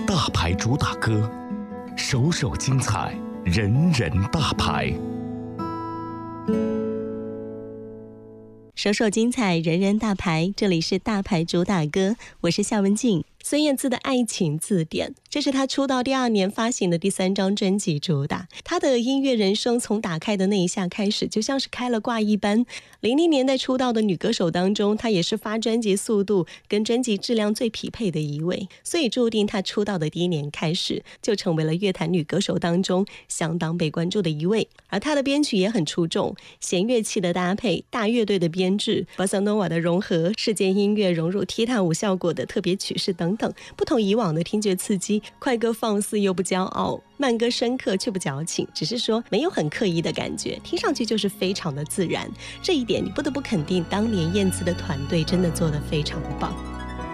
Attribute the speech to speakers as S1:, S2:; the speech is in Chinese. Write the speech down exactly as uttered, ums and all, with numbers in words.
S1: 大牌主打歌，首首精彩，人人大牌。
S2: 首首精彩，人人大牌，这里是大牌主打歌，我是夏文静。孙燕姿的爱情字典，这是她出道第二年发行的第三张专辑主打。她的音乐人生从打开的那一下开始，就像是开了挂一般。零零年代出道的女歌手当中，她也是发专辑速度跟专辑质量最匹配的一位，所以注定她出道的第一年开始，就成为了乐坛女歌手当中相当被关注的一位。而她的编曲也很出众，弦乐器的搭配、大乐队的编制、巴萨诺瓦的融合、世界音乐融入踢踏舞效果的特别曲式等等，不同以往的听觉刺激，快歌放肆又不骄傲，慢歌深刻却不矫情，只是说没有很刻意的感觉，听上去就是非常的自然。这一点你不得不肯定，当年燕姿的团队真的做得非常的棒。